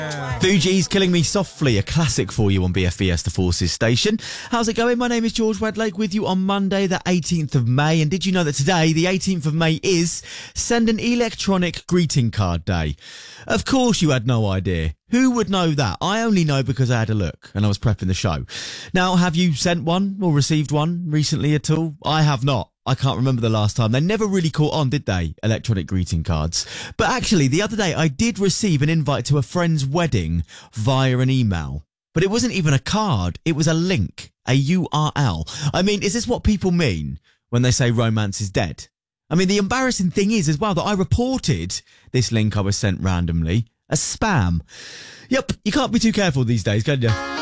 Fugees, Killing Me Softly, a classic for you on BFBS, the Forces station. How's it going? My name is George Wedlake with you on Monday, the 18th of May. And did you know that today, the 18th of May, is Send an Electronic Greeting Card Day? Of course you had no idea. Who would know that? I only know because I had a look and I was prepping the show. Now, have you sent one or received one recently at all? I have not. I can't remember the last time. They never really caught on, did they? Electronic greeting cards. But actually, the other day, I did receive an invite to a friend's wedding via an email. But it wasn't even a card. It was a link, a URL. I mean, is this what people mean when they say romance is dead? I mean, the embarrassing thing is as well that I reported this link I was sent randomly as spam. Yep, you can't be too careful these days, can you?